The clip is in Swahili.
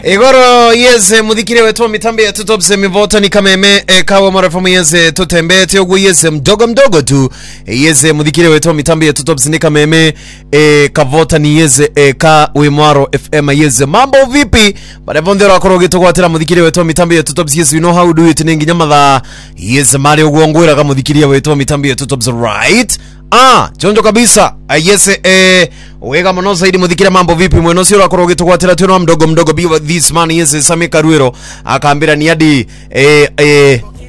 Igoro yeze muthikire wetu mitambo ya tutopse mivota ni kameme kawa marafamu yeze tutembe tiogu yeze mdogo tu yeze muthikire wetu mitambo ya tutopse ni kameme kavota ni yeze ka wimwaro FM yeze mambo vipi barevondero akorogeto kwatira muthikire wetu mitambo ya tutopse yeze you know how do it ningi nyamatha yeze mari ugwongwira ka muthikire wetu mitambo ya tutopse right chonjo kabisa yese wega mono zaidi muthikira mambo vipi mweno sio akorogeto kwatira tino mdogo be this man yese Sami Karwiro akambira ni hadi